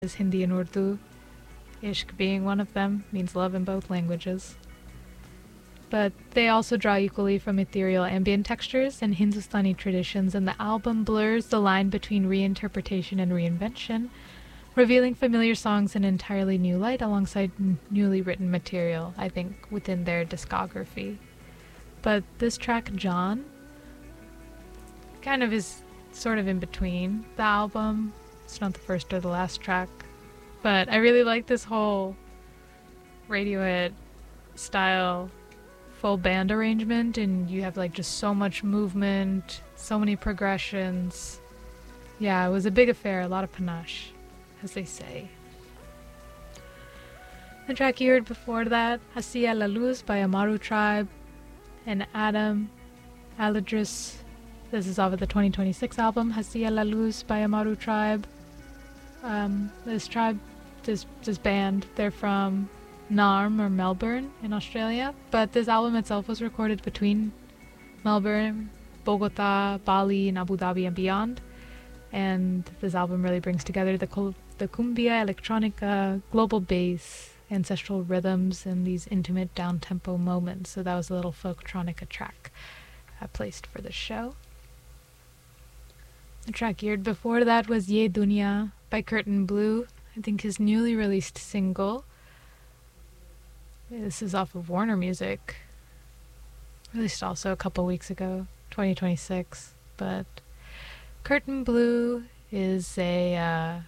is Hindi and Urdu. Ishq being one of them means love in both languages. But they also draw equally from ethereal ambient textures and Hindustani traditions, and the album blurs the line between reinterpretation and reinvention, revealing familiar songs in an entirely new light alongside newly written material, I think, within their discography. But this track, John, kind of is sort of in between the album. It's not the first or the last track, but I really like this whole Radiohead style full band arrangement, and you have like just so much movement, so many progressions. Yeah, it was a big affair, a lot of panache, as they say. The track you heard before that, Hacia la Luz by Amaru Tribe and Adam Aladris. This is off of the 2026 album, Hacia la Luz by Amaru Tribe. This band, they're from Naarm or Melbourne in Australia, but this album itself was recorded between Melbourne, Bogota, Bali, and Abu Dhabi and beyond. And this album really brings together the cumbia, electronica, global bass, ancestral rhythms, and these intimate down-tempo moments. So that was a little folktronica track I placed for the show. The track heard before that was Ye Dunya by Curtin Blue, I think his newly released single. This is off of Warner Music, released also a couple weeks ago, 2026. But Curtin Blue is a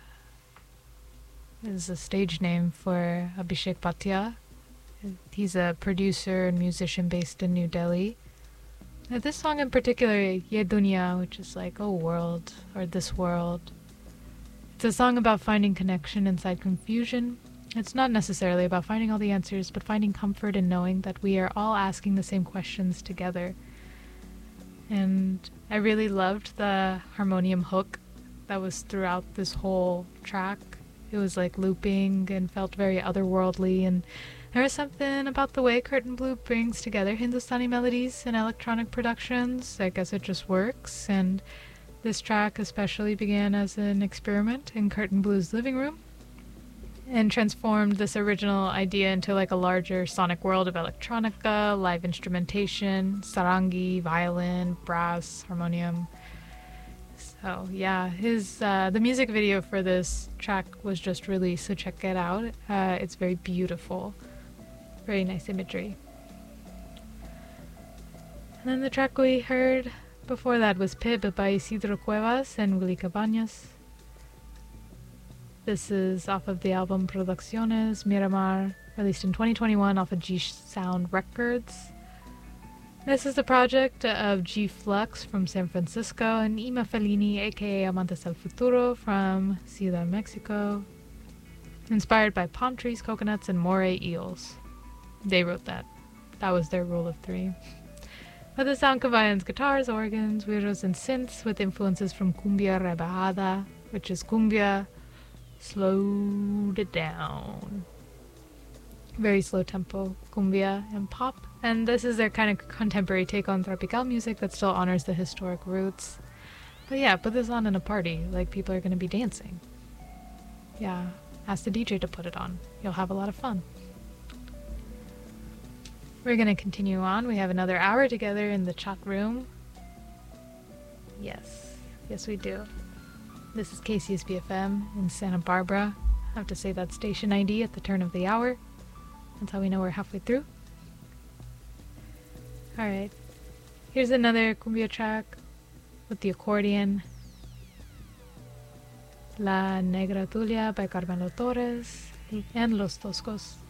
stage name for Abhishek Bhatia. He's a producer and musician based in New Delhi. Now, this song in particular, Ye Dunya, which is like, oh world, or this world, it's a song about finding connection inside confusion. It's not necessarily about finding all the answers, but finding comfort in knowing that we are all asking the same questions together. And I really loved the harmonium hook that was throughout this whole track. It was like looping and felt very otherworldly, and there was something about the way Curtin Blue brings together Hindustani melodies and electronic productions. I guess it just works, and this track especially began as an experiment in Curtin Blue's living room and transformed this original idea into like a larger sonic world of electronica, live instrumentation, sarangi, violin, brass, harmonium. So yeah, the music video for this track was just released, so check it out. It's very beautiful, very nice imagery. And then the track we heard before that was Pib by Isidro Cuevas and Willy Cabañas. This is off of the album Producciones Miramar, released in 2021 off of G Sound Records. This is the project of G Flux from San Francisco and Ima Fellini, aka Amantes del Futuro, from Ciudad, Mexico. Inspired by palm trees, coconuts, and moray eels. They wrote that. That was their rule of 3. But the sound combines guitars, organs, güiros, and synths with influences from cumbia rebajada, which is cumbia slowed it down. Very slow tempo cumbia and pop. And this is their kind of contemporary take on tropical music that still honors the historic roots. But yeah, put this on in a party, like people are going to be dancing. Yeah, ask the DJ to put it on. You'll have a lot of fun. We're going to continue on. We have another hour together in the chat room. Yes we do. This is KCSB-FM in Santa Barbara. I have to say that station ID at the turn of the hour. That's how we know we're halfway through. Alright, here's another cumbia track with the accordion. La Negra Tulia by Carmelo Torres and Los Toscos.